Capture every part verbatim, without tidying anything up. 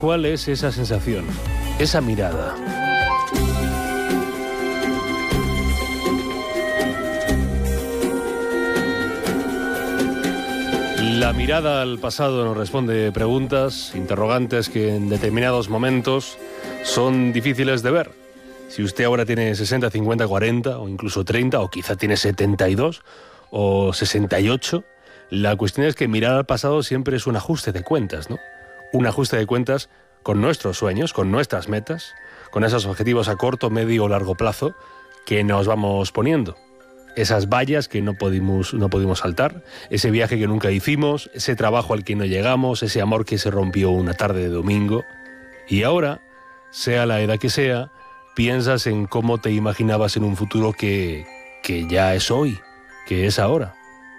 ¿Cuál es esa sensación? Esa mirada. La mirada al pasado nos responde preguntas, interrogantes que en determinados momentos son difíciles de ver. Si usted ahora tiene sesenta, cincuenta, cuarenta o incluso treinta o quizá tiene setenta y dos o sesenta y ocho, la cuestión es que mirar al pasado siempre es un ajuste de cuentas, ¿no? Un ajuste de cuentas con nuestros sueños, con nuestras metas, con esos objetivos a corto, medio o largo plazo que nos vamos poniendo. Esas vallas que no pudimos, no pudimos saltar, ese viaje que nunca hicimos, ese trabajo al que no llegamos, ese amor que se rompió una tarde de domingo. Y ahora, sea la edad que sea, piensas en cómo te imaginabas en un futuro que, que ya es hoy, que es ahora.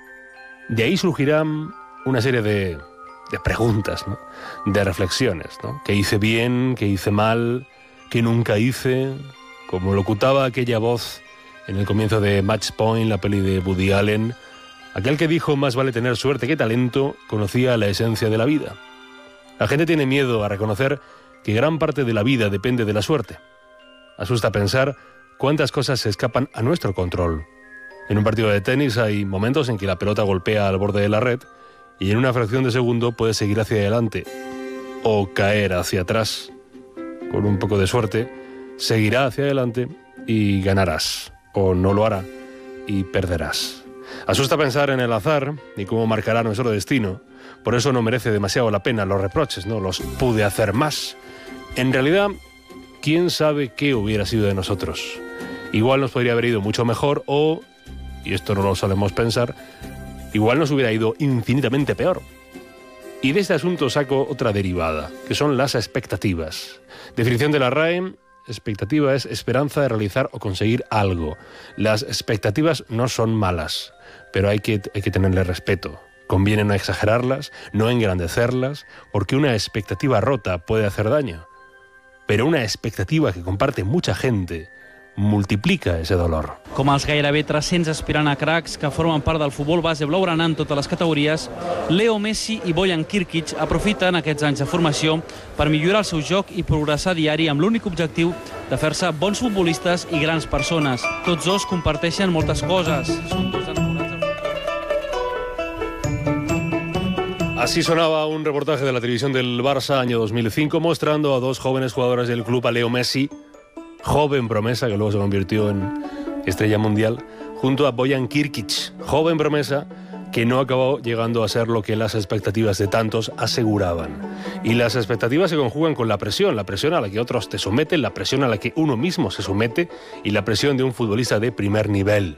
De ahí surgirán una serie de, de preguntas, ¿no? De reflexiones, ¿no? ¿Qué hice bien? ¿Qué hice mal? ¿Qué nunca hice? Como locutaba aquella voz en el comienzo de Match Point, la peli de Woody Allen, aquel que dijo más vale tener suerte que talento, conocía la esencia de la vida. La gente tiene miedo a reconocer que gran parte de la vida depende de la suerte. Asusta pensar cuántas cosas se escapan a nuestro control. En un partido de tenis hay momentos en que la pelota golpea al borde de la red y en una fracción de segundo puedes seguir hacia adelante o caer hacia atrás. Con un poco de suerte, seguirá hacia adelante y ganarás. O no lo hará y perderás. Asusta pensar en el azar y cómo marcará nuestro destino. Por eso no merece demasiado la pena los reproches, ¿no? Los pude hacer más. En realidad, ¿quién sabe qué hubiera sido de nosotros? Igual nos podría haber ido mucho mejor o, y esto no lo solemos pensar, igual nos hubiera ido infinitamente peor. Y de este asunto saco otra derivada, que son las expectativas. Definición de la R A E: expectativa es esperanza de realizar o conseguir algo. Las expectativas no son malas, pero hay que, hay que tenerle respeto. Conviene no exagerarlas, no engrandecerlas, porque una expectativa rota puede hacer daño. Pero una expectativa que comparte mucha gente multiplica ese dolor. Com els gairebé tres-cents aspirant a cracs que formen part del futbol base blaugrana en totes les categories, Leo Messi i Bojan Kirkic aprofiten aquests anys de formació per millorar el seu joc i progressar diari amb l'únic objectiu de fer-se bons futbolistes i grans persones. Tots dos comparteixen moltes coses. Són dos enamorats de... Así sonaba un reportaje de la televisión del Barça año dos mil cinco mostrando a dos jóvenes jugadores del club, a Leo Messi, joven promesa que luego se convirtió en estrella mundial, junto a Bojan Kirkic, joven promesa que no acabó llegando a ser lo que las expectativas de tantos aseguraban. Y las expectativas se conjugan con la presión, la presión a la que otros te someten, la presión a la que uno mismo se somete y la presión de un futbolista de primer nivel.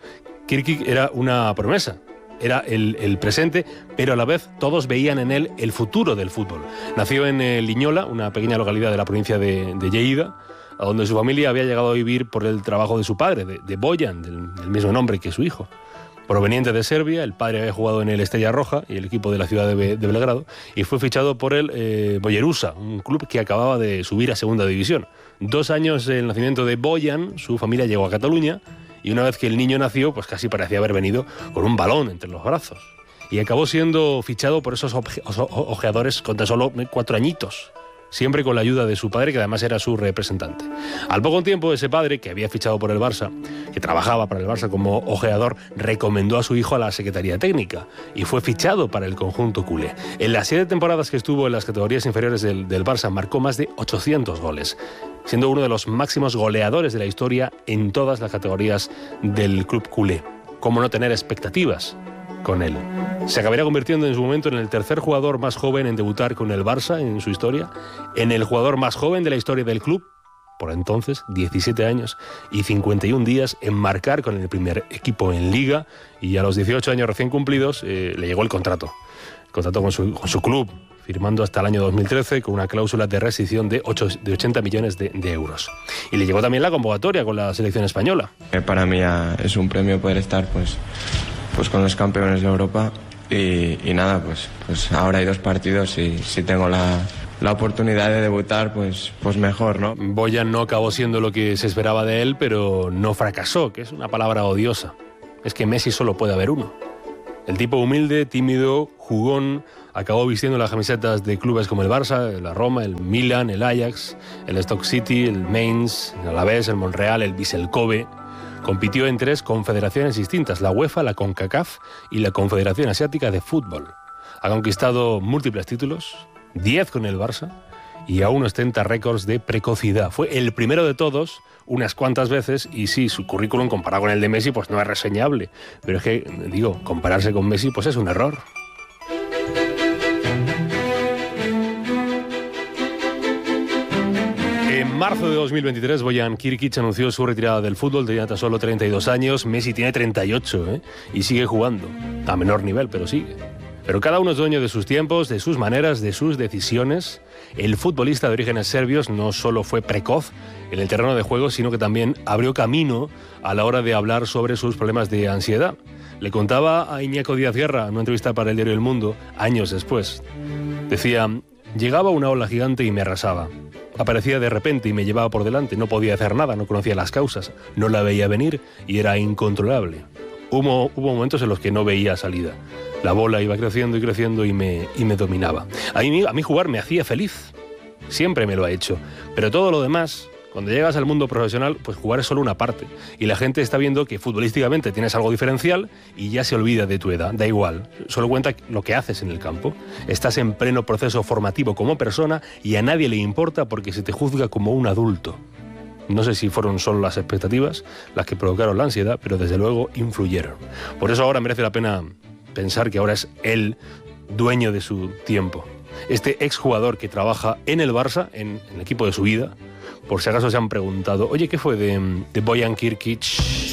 Kirkic era una promesa, era el, el presente, pero a la vez todos veían en él el futuro del fútbol. Nació en eh, Liñola, una pequeña localidad de la provincia de, de Lleida, a donde su familia había llegado a vivir por el trabajo de su padre, de, de Bojan, del, del mismo nombre que su hijo. Proveniente de Serbia, el padre había jugado en el Estrella Roja y el equipo de la ciudad de, Be- de Belgrado, y fue fichado por el eh, Boyerusa, un club que acababa de subir a segunda división. Dos años del nacimiento de Bojan, su familia llegó a Cataluña, y una vez que el niño nació, pues casi parecía haber venido con un balón entre los brazos. Y acabó siendo fichado por esos oje- ojeadores con tan solo cuatro añitos, siempre con la ayuda de su padre, que además era su representante. Al poco tiempo, ese padre, que había fichado por el Barça, que trabajaba para el Barça como ojeador, recomendó a su hijo a la Secretaría Técnica y fue fichado para el conjunto culé. En las siete temporadas que estuvo en las categorías inferiores del, del Barça, marcó más de ochocientos goles, siendo uno de los máximos goleadores de la historia en todas las categorías del club culé. ¿Cómo no tener expectativas con él? Se acabaría convirtiendo en su momento en el tercer jugador más joven en debutar con el Barça en su historia, en el jugador más joven de la historia del club, por entonces, diecisiete años y cincuenta y un días en marcar con el primer equipo en Liga, y a los dieciocho años recién cumplidos eh, le llegó el contrato, el contrato con su, con su club, firmando hasta el año dos mil trece con una cláusula de rescisión de, ocho, de ochenta millones de, de euros. Y le llegó también la convocatoria con la selección española. Para mí ya es un premio poder estar pues, pues con los campeones de Europa. Y, y nada, pues, pues ahora hay dos partidos y si tengo la, la oportunidad de debutar, pues, pues mejor, ¿no? Bojan no acabó siendo lo que se esperaba de él, pero no fracasó, que es una palabra odiosa. Es que Messi solo puede haber uno. El tipo humilde, tímido, jugón, Acabó vistiendo las camisetas de clubes como el Barça, la Roma, el Milan, el Ajax, el Stoke City, el Mainz, el Alavés, el Monreal, el Vissel Kobe. Compitió en tres confederaciones distintas, la UEFA, la CONCACAF y la Confederación Asiática de Fútbol. Ha conquistado múltiples títulos, diez con el Barça y aún ostenta récords de precocidad. Fue el primero de todos unas cuantas veces y sí, su currículum comparado con el de Messi pues no es reseñable. Pero es que, digo, compararse con Messi pues es un error. En marzo de dos mil veintitrés, Bojan Kirkic anunció su retirada del fútbol. Tenía tan solo treinta y dos años. Messi tiene treinta y ocho, ¿eh? Y sigue jugando. A menor nivel, pero sigue. Pero cada uno es dueño de sus tiempos, de sus maneras, de sus decisiones. El futbolista de orígenes serbios no solo fue precoz en el terreno de juego, sino que también abrió camino a la hora de hablar sobre sus problemas de ansiedad. Le contaba a Iñaco Díaz Guerra en una entrevista para el diario El Mundo, años después. Decía, llegaba una ola gigante y me arrasaba. Aparecía de repente y me llevaba por delante. No podía hacer nada, no conocía las causas, no la veía venir y era incontrolable. Hubo, hubo momentos en los que no veía salida. La bola iba creciendo y creciendo y me, y me dominaba. A mí, a mí jugar me hacía feliz. Siempre me lo ha hecho. Pero todo lo demás, cuando llegas al mundo profesional, pues jugar es solo una parte. Y la gente está viendo que futbolísticamente tienes algo diferencial y ya se olvida de tu edad. Da igual. Solo cuenta lo que haces en el campo. Estás en pleno proceso formativo como persona y a nadie le importa porque se te juzga como un adulto. No sé si fueron solo las expectativas las que provocaron la ansiedad, pero desde luego influyeron. Por eso ahora merece la pena pensar que ahora es él dueño de su tiempo. Este exjugador que trabaja en el Barça, en, en el equipo de su vida, por si acaso se han preguntado, oye, ¿qué fue de, de Bojan Kirkic?